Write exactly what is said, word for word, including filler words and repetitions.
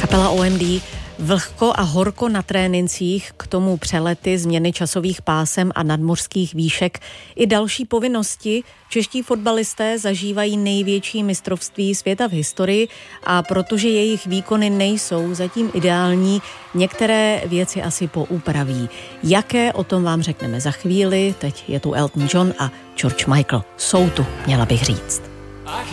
Kapela O M D. Vlhko a horko na trénincích, k tomu přelety, změny časových pásem a nadmořských výšek i další povinnosti. Čeští fotbalisté zažívají největší mistrovství světa v historii a protože jejich výkony nejsou zatím ideální, některé věci asi poupraví. Jaké, o tom vám řekneme za chvíli. Teď je tu Elton John a George Michael. Jsou tu, měla bych říct.